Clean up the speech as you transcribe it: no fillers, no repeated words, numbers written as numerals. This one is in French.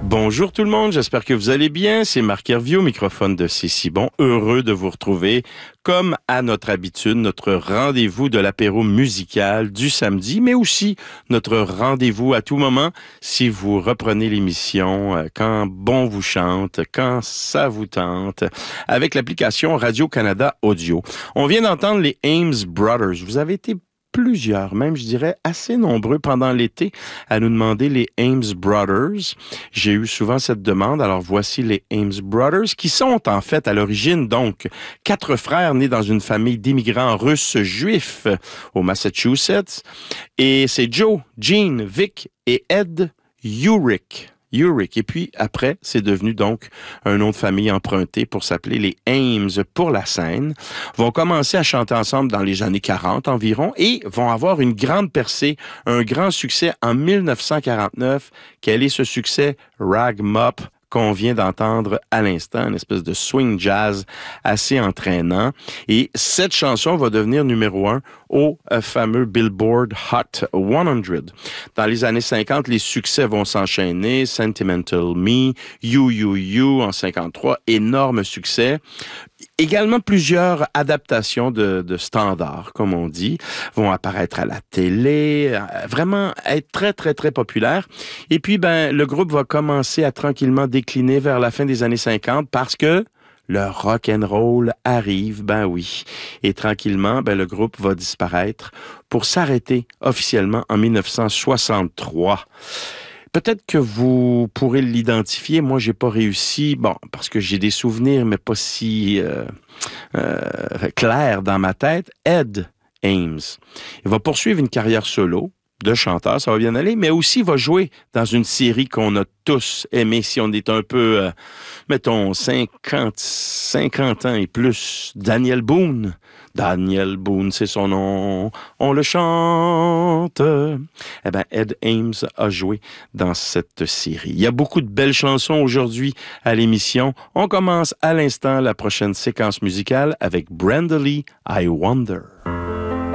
Bonjour tout le monde, j'espère que vous allez bien. C'est Marc Hervieux au microphone de C'est si bon. Heureux de vous retrouver, comme à notre habitude, notre rendez-vous de l'apéro musical du samedi, mais aussi notre rendez-vous à tout moment si vous reprenez l'émission quand bon vous chante, quand ça vous tente, avec l'application Radio-Canada Audio. On vient d'entendre les Ames Brothers. Vous avez été plusieurs, même je dirais assez nombreux pendant l'été à nous demander les Ames Brothers. J'ai eu souvent cette demande, alors voici les Ames Brothers qui sont en fait à l'origine donc 4 frères nés dans une famille d'immigrants russes juifs au Massachusetts et c'est Joe, Gene, Vic et Ed Urick. Et puis après, c'est devenu donc un nom de famille emprunté pour s'appeler les Ames pour la scène. Vont commencer à chanter ensemble dans les années 40 environ et vont avoir une grande percée, un grand succès en 1949. Quel est ce succès? Rag 'em Up qu'on vient d'entendre à l'instant, une espèce de swing jazz assez entraînant. Et cette chanson va devenir numéro 1 au fameux Billboard Hot 100. Dans les années 50, les succès vont s'enchaîner. Sentimental Me, You en 53, énorme succès. Également, plusieurs adaptations de standards, comme on dit, vont apparaître à la télé, vraiment être très, très, très populaires. Et puis, le groupe va commencer à tranquillement décliner vers la fin des années 50 parce que le rock and roll arrive, oui. Et tranquillement, le groupe va disparaître pour s'arrêter officiellement en 1963. Peut-être que vous pourrez l'identifier. Moi, j'ai pas réussi. Parce que j'ai des souvenirs, mais pas si clairs dans ma tête. Ed Ames. Il va poursuivre une carrière solo de chanteur, ça va bien aller, mais aussi va jouer dans une série qu'on a tous aimé si on est un peu, mettons, 50 ans et plus. Daniel Boone, c'est son nom. On le chante. Ed Ames a joué dans cette série. Il y a beaucoup de belles chansons aujourd'hui à l'émission. On commence à l'instant la prochaine séquence musicale avec Brenda Lee, I Wonder.